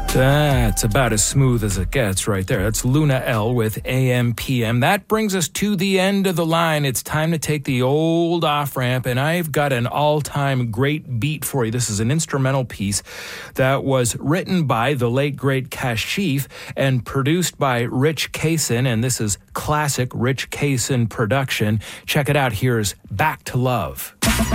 That's about as smooth as it gets right there. That's Luna L with AM/PM. That brings us to the end of the line. It's time to take the old off-ramp, and I've got an all-time great beat for you. This is an instrumental piece that was written by the late, great Kashif and produced by Rich Kaysen, and this is classic Rich Kaysen production. Check it out. Here's Back to Love.